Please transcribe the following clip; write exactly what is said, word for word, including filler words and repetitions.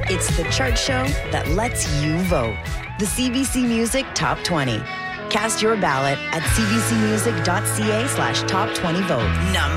It's the chart show that lets you vote. The C B C Music Top twenty. Cast your ballot at cbcmusic.ca slash top 20 vote. Number